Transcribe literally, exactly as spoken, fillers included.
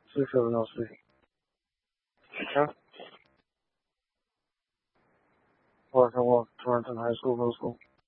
six seven oh six. Okay. Working with Torrington High School, Middle School.